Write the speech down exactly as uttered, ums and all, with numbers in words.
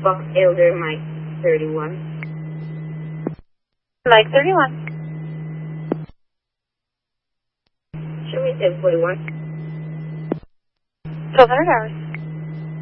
Fox Elder Mike thirty-one. Mike thirty-one. Show me ten forty-one. twelve hundred hours.